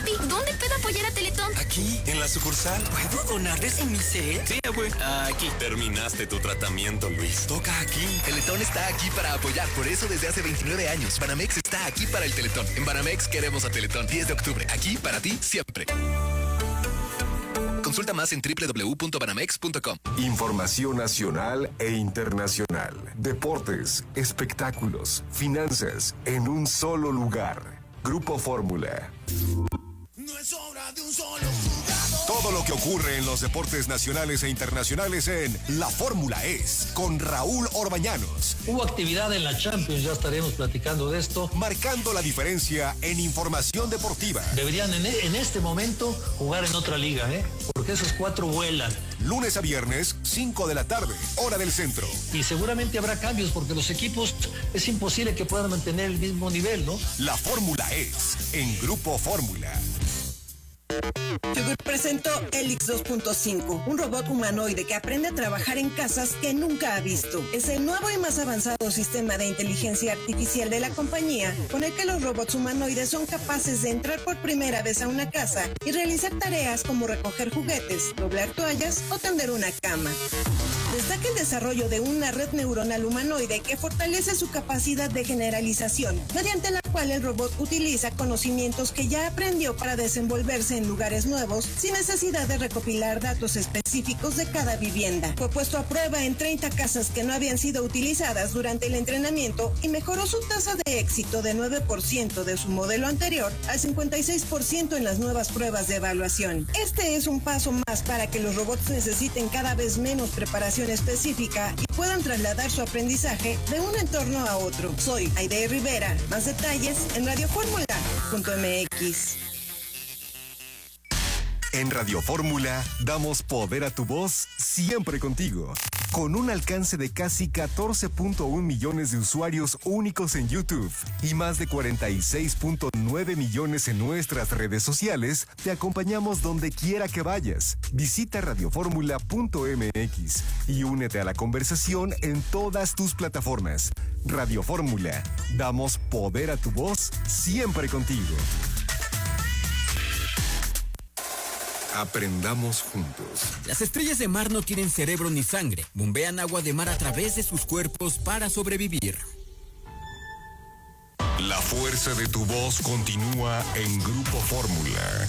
Papi, ¿dónde puedo apoyar a Teletón? Aquí, en la sucursal. ¿Puedo donar desde mi cel? Sí, abue. Aquí. Terminaste tu tratamiento, Luis. Toca aquí. Teletón está aquí para apoyar. Por eso desde hace 29 años, Banamex está aquí para el Teletón. En Banamex queremos a Teletón. 10 de octubre. Aquí para ti siempre. Consulta más en www.banamex.com. Información nacional e internacional. Deportes, espectáculos, finanzas, en un solo lugar. Grupo Fórmula. No es obra de un solo jugador. Todo lo que ocurre en los deportes nacionales e internacionales en La Fórmula Es, con Raúl Orbañanos. Hubo actividad en la Champions, ya estaremos platicando de esto. Marcando la diferencia en información deportiva. Deberían en este momento jugar en otra liga, porque esos 4 vuelan. Lunes a viernes, 5 de la tarde, hora del centro. Y seguramente habrá cambios porque los equipos es imposible que puedan mantener el mismo nivel, ¿no? La Fórmula Es, en Grupo Fórmula. Chugur presentó Helix 2.5, un robot humanoide que aprende a trabajar en casas que nunca ha visto. Es el nuevo y más avanzado sistema de inteligencia artificial de la compañía, con el que los robots humanoides son capaces de entrar por primera vez a una casa y realizar tareas como recoger juguetes, doblar toallas o tender una cama. Destaca el desarrollo de una red neuronal humanoide que fortalece su capacidad de generalización, mediante la cual el robot utiliza conocimientos que ya aprendió para desenvolverse en lugares nuevos sin necesidad de recopilar datos específicos de cada vivienda. Fue puesto a prueba en 30 casas que no habían sido utilizadas durante el entrenamiento y mejoró su tasa de éxito de 9% de su modelo anterior al 56% en las nuevas pruebas de evaluación. Este es un paso más para que los robots necesiten cada vez menos preparación específica y puedan trasladar su aprendizaje de un entorno a otro. Soy Aide Rivera. Más detalles en radioformula.mx. En Radio Fórmula damos poder a tu voz siempre contigo. Con un alcance de casi 14.1 millones de usuarios únicos en YouTube y más de 46.9 millones en nuestras redes sociales, te acompañamos donde quiera que vayas. Visita radioformula.mx y únete a la conversación en todas tus plataformas. Radio Fórmula, damos poder a tu voz siempre contigo. Aprendamos juntos. Las estrellas de mar no tienen cerebro ni sangre. Bombean agua de mar a través de sus cuerpos para sobrevivir. La fuerza de tu voz continúa en Grupo Fórmula.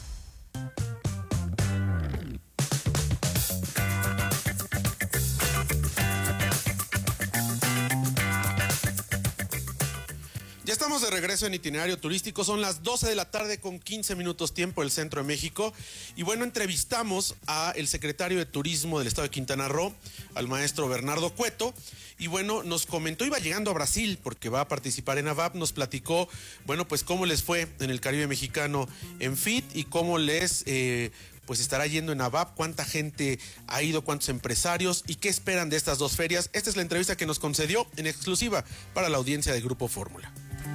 Ya estamos de regreso en Itinerario Turístico, son las 12 de la tarde con 15 minutos tiempo del centro de México. Y bueno, entrevistamos a el secretario de Turismo del estado de Quintana Roo, al maestro Bernardo Cueto. Y bueno, nos comentó, iba llegando a Brasil porque va a participar en AVAP, nos platicó, bueno, pues cómo les fue en el Caribe mexicano en FIT y cómo les pues estará yendo en AVAP, cuánta gente ha ido, cuántos empresarios y qué esperan de estas dos ferias. Esta es la entrevista que nos concedió en exclusiva para la audiencia de Grupo Fórmula.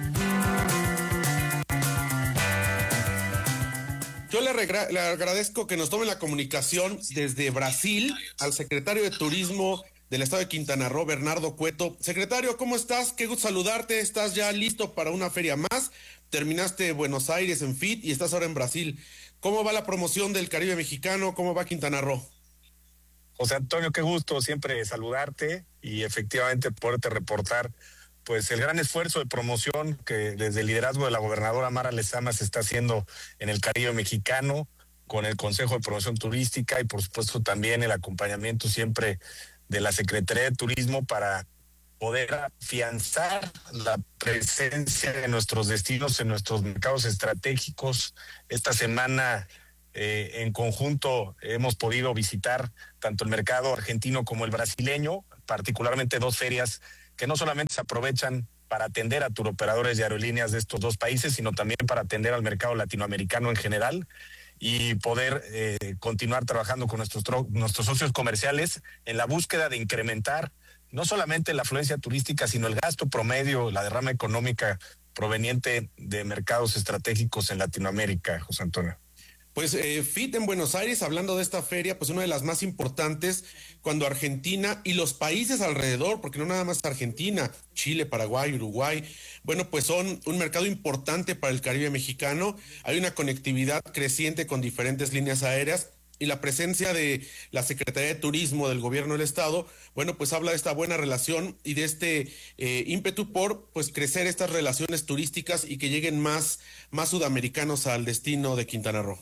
Yo le agradezco que nos tome la comunicación desde Brasil al secretario de Turismo del estado de Quintana Roo, Bernardo Cueto. Secretario, ¿cómo estás? Qué gusto saludarte. ¿Estás ya listo para una feria más? Terminaste Buenos Aires en FIT y estás ahora en Brasil. ¿Cómo va la promoción del Caribe mexicano? ¿Cómo va Quintana Roo? José Antonio, qué gusto siempre saludarte y efectivamente poderte reportar pues el gran esfuerzo de promoción que desde el liderazgo de la gobernadora Mara Lezama se está haciendo en el Caribe mexicano, con el Consejo de Promoción Turística y por supuesto también el acompañamiento siempre de la Secretaría de Turismo para poder afianzar la presencia de nuestros destinos en nuestros mercados estratégicos. Esta semana en conjunto hemos podido visitar tanto el mercado argentino como el brasileño, particularmente dos ferias que no solamente se aprovechan para atender a turoperadores y aerolíneas de estos dos países, sino también para atender al mercado latinoamericano en general y poder continuar trabajando con nuestros socios comerciales en la búsqueda de incrementar no solamente la afluencia turística, sino el gasto promedio, la derrama económica proveniente de mercados estratégicos en Latinoamérica, José Antonio. Pues FIT en Buenos Aires, hablando de esta feria, pues una de las más importantes cuando Argentina y los países alrededor, porque no nada más Argentina, Chile, Paraguay, Uruguay, bueno, pues son un mercado importante para el Caribe mexicano. Hay una conectividad creciente con diferentes líneas aéreas y la presencia de la Secretaría de Turismo del Gobierno del Estado, bueno, pues habla de esta buena relación y de este ímpetu por pues crecer estas relaciones turísticas y que lleguen más sudamericanos al destino de Quintana Roo.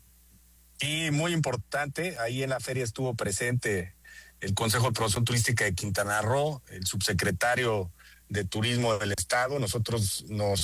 Y muy importante, ahí en la feria estuvo presente el Consejo de Promoción Turística de Quintana Roo, el subsecretario de Turismo del Estado. Nosotros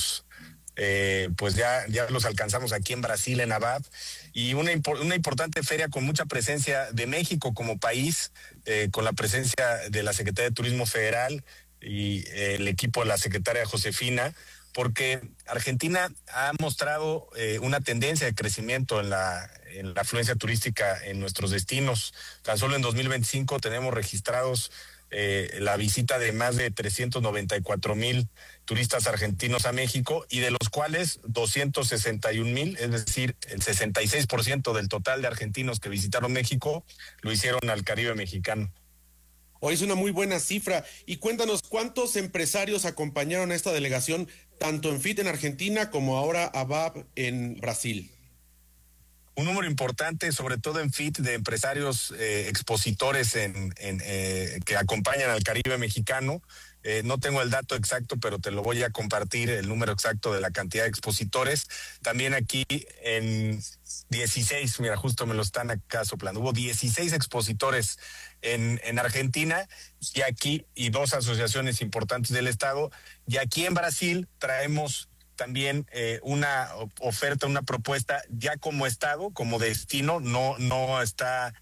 pues ya los alcanzamos aquí en Brasil, en ABAP, y una importante feria con mucha presencia de México como país, con la presencia de la Secretaría de Turismo Federal y el equipo de la secretaria Josefina, porque Argentina ha mostrado una tendencia de crecimiento en la afluencia turística en nuestros destinos. Tan solo en 2025 tenemos registrados la visita de más de 394,000 turistas argentinos a México, y de los cuales 261,000, es decir, el 66% del total de argentinos que visitaron México lo hicieron al Caribe mexicano. Hoy es una muy buena cifra. Y cuéntanos, ¿cuántos empresarios acompañaron a esta delegación, tanto en FIT en Argentina como ahora ABAP en Brasil? Un número importante, sobre todo en FIT, de empresarios expositores que acompañan al Caribe mexicano. No tengo el dato exacto, pero te lo voy a compartir, el número exacto de la cantidad de expositores. También aquí en 16, mira, justo me lo están acá soplando. Hubo 16 expositores en Argentina y 2 asociaciones importantes del Estado. Y aquí en Brasil traemos también una oferta, una propuesta ya como Estado, como destino. No está...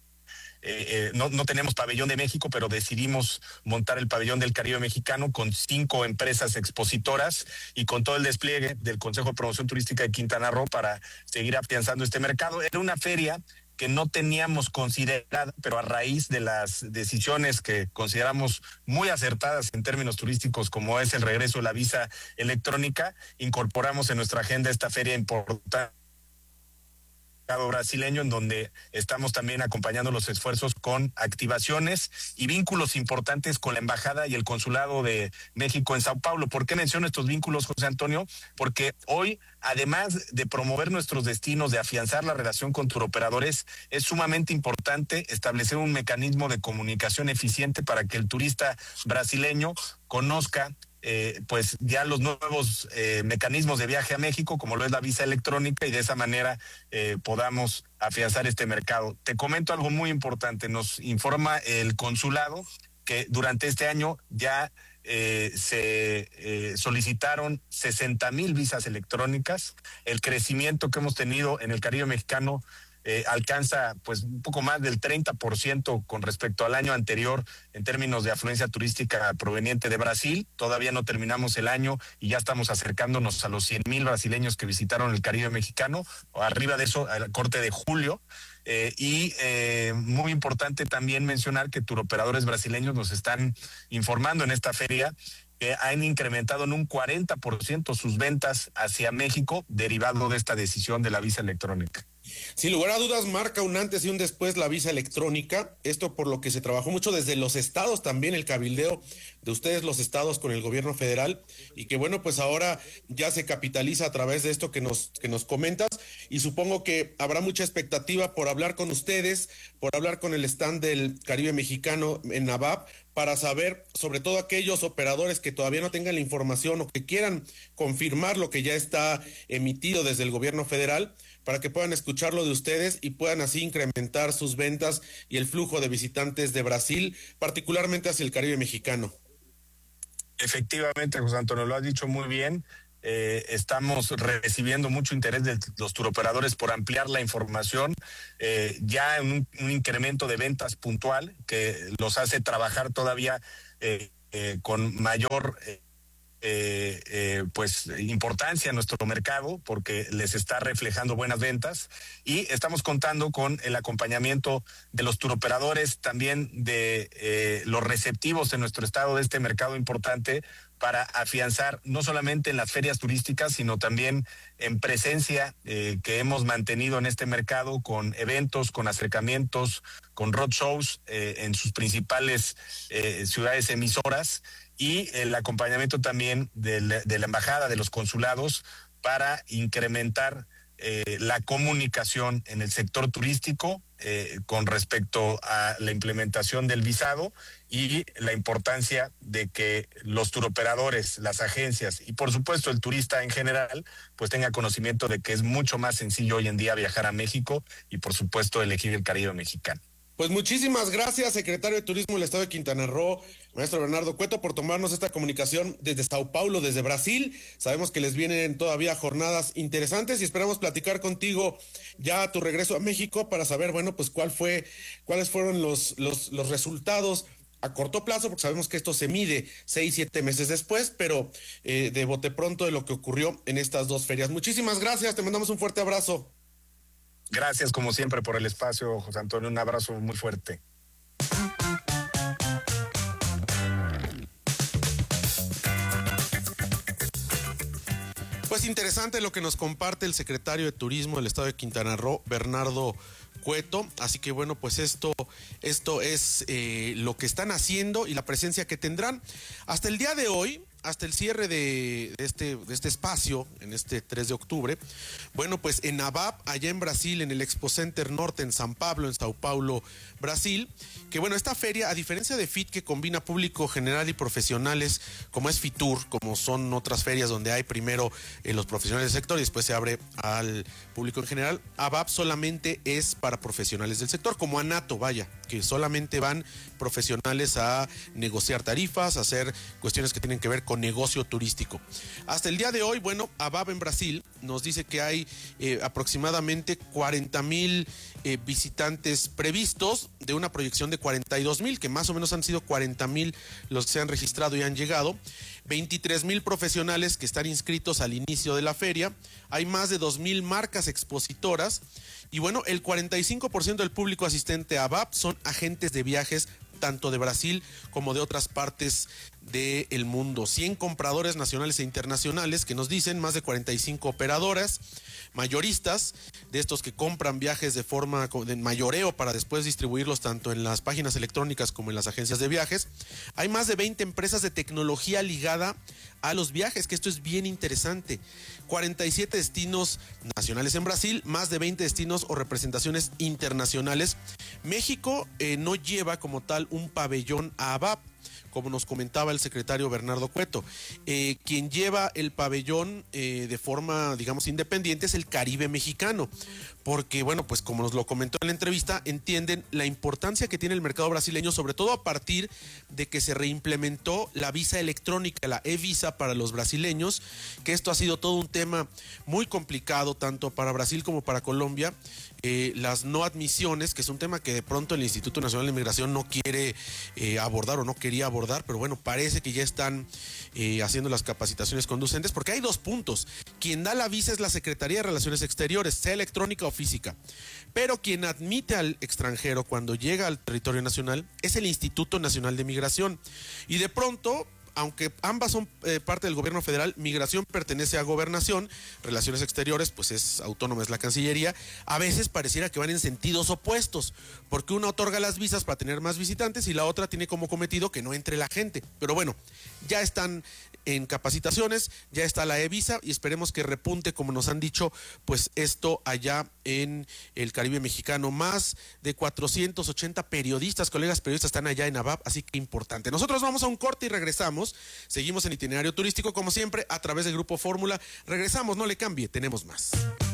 no tenemos pabellón de México, pero decidimos montar el pabellón del Caribe mexicano con 5 empresas expositoras y con todo el despliegue del Consejo de Promoción Turística de Quintana Roo para seguir afianzando este mercado. Era una feria que no teníamos considerada, pero a raíz de las decisiones que consideramos muy acertadas en términos turísticos, como es el regreso de la visa electrónica, incorporamos en nuestra agenda esta feria importante brasileño, en donde estamos también acompañando los esfuerzos con activaciones y vínculos importantes con la Embajada y el Consulado de México en Sao Paulo. ¿Por qué menciono estos vínculos, José Antonio? Porque hoy, además de promover nuestros destinos, de afianzar la relación con turoperadores, es sumamente importante establecer un mecanismo de comunicación eficiente para que el turista brasileño conozca pues ya los nuevos mecanismos de viaje a México, como lo es la visa electrónica, y de esa manera podamos afianzar este mercado. Te comento algo muy importante. Nos informa el consulado que durante este año ya se solicitaron 60,000 visas electrónicas. El crecimiento que hemos tenido en el Caribe mexicano alcanza pues un poco más del 30% con respecto al año anterior en términos de afluencia turística proveniente de Brasil. Todavía no terminamos el año y ya estamos acercándonos a los 100,000 brasileños que visitaron el Caribe mexicano, o arriba de eso al corte de julio. Muy importante también mencionar que turoperadores brasileños nos están informando en esta feria que han incrementado en un 40% sus ventas hacia México derivado de esta decisión de la visa electrónica. Sin lugar a dudas, marca un antes y un después la visa electrónica. Esto por lo que se trabajó mucho desde los estados, también el cabildeo de ustedes, los estados, con el gobierno federal, y que bueno, pues ahora ya se capitaliza a través de esto que nos comentas, y supongo que habrá mucha expectativa por hablar con ustedes, por hablar con el stand del Caribe mexicano en ABAP, para saber, sobre todo aquellos operadores que todavía no tengan la información o que quieran confirmar lo que ya está emitido desde el gobierno federal, para que puedan escucharlo de ustedes y puedan así incrementar sus ventas y el flujo de visitantes de Brasil, particularmente hacia el Caribe mexicano. Efectivamente, José Antonio, lo has dicho muy bien. Estamos recibiendo mucho interés de los turoperadores por ampliar la información, ya en un incremento de ventas puntual que los hace trabajar todavía con mayor pues importancia en nuestro mercado, porque les está reflejando buenas ventas, y estamos contando con el acompañamiento de los turoperadores, también de los receptivos en nuestro estado de este mercado importante, para afianzar no solamente en las ferias turísticas, sino también en presencia que hemos mantenido en este mercado con eventos, con acercamientos, con roadshows en sus principales ciudades emisoras y el acompañamiento también de la embajada, de los consulados, para incrementar la comunicación en el sector turístico con respecto a la implementación del visado y la importancia de que los turoperadores, las agencias y por supuesto el turista en general pues tenga conocimiento de que es mucho más sencillo hoy en día viajar a México y por supuesto elegir el Caribe mexicano. Pues muchísimas gracias, secretario de Turismo del Estado de Quintana Roo, maestro Bernardo Cueto, por tomarnos esta comunicación desde Sao Paulo, desde Brasil. Sabemos que les vienen todavía jornadas interesantes y esperamos platicar contigo ya a tu regreso a México para saber, bueno, pues cuáles fueron los resultados a corto plazo, porque sabemos que esto se mide 6-7 meses después, pero de bote pronto de lo que ocurrió en estas dos ferias. Muchísimas gracias, te mandamos un fuerte abrazo. Gracias, como siempre, por el espacio, José Antonio. Un abrazo muy fuerte. Pues interesante lo que nos comparte el secretario de Turismo del Estado de Quintana Roo, Bernardo Cueto. Así que bueno, pues esto es lo que están haciendo y la presencia que tendrán. Hasta el día de hoy, hasta el cierre de este espacio, en este 3 de octubre, bueno, pues en ABAP, allá en Brasil, en el Expo Center Norte, en San Pablo, en Sao Paulo, Brasil, que bueno, esta feria, a diferencia de FIT, que combina público general y profesionales, como es FITUR, como son otras ferias donde hay primero los profesionales del sector y después se abre al público en general, ABAP solamente es para profesionales del sector, como ANATO, vaya, que solamente van profesionales a negociar tarifas, a hacer cuestiones que tienen que ver con negocio turístico. Hasta el día de hoy, bueno, ABAP en Brasil nos dice que hay aproximadamente 40,000 visitantes previstos de una proyección de 42,000, que más o menos han sido 40,000 los que se han registrado y han llegado. 23,000 profesionales que están inscritos al inicio de la feria. Hay más de 2,000 marcas expositoras. Y bueno, el 45% del público asistente a ABAP son agentes de viajes tanto de Brasil como de otras partes del mundo. 100 compradores nacionales e internacionales que nos dicen, más de 45 operadoras, mayoristas, de estos que compran viajes de forma de mayoreo para después distribuirlos tanto en las páginas electrónicas como en las agencias de viajes. Hay más de 20 empresas de tecnología ligada a los viajes, que esto es bien interesante. 47 destinos nacionales en Brasil, más de 20 destinos o representaciones internacionales. México no lleva como tal un pabellón a ABAP, como nos comentaba el secretario Bernardo Cueto. Quien lleva el pabellón de forma, digamos, independiente es el Caribe mexicano, porque, bueno, pues como nos lo comentó en la entrevista, entienden la importancia que tiene el mercado brasileño, sobre todo a partir de que se reimplementó la visa electrónica, la e-visa para los brasileños, que esto ha sido todo un tema muy complicado, tanto para Brasil como para Colombia. Las no admisiones, que es un tema que de pronto el Instituto Nacional de Migración no quiere abordar o no quería abordar, pero bueno, parece que ya están haciendo las capacitaciones conducentes, porque hay dos puntos. Quien da la visa es la Secretaría de Relaciones Exteriores, sea electrónica o física, pero quien admite al extranjero cuando llega al territorio nacional es el Instituto Nacional de Migración. Y de pronto, aunque ambas son parte del gobierno federal, Migración pertenece a Gobernación, Relaciones Exteriores pues es autónoma, es la Cancillería, a veces pareciera que van en sentidos opuestos, porque una otorga las visas para tener más visitantes y la otra tiene como cometido que no entre la gente. Pero bueno, ya están en capacitaciones, ya está la e-visa y esperemos que repunte, como nos han dicho, pues esto allá en el Caribe mexicano. Más de 480 periodistas, colegas periodistas están allá en ABAP, así que importante. Nosotros vamos a un corte y regresamos. Seguimos en Itinerario Turístico, como siempre, a través del Grupo Fórmula. Regresamos, no le cambie, tenemos más.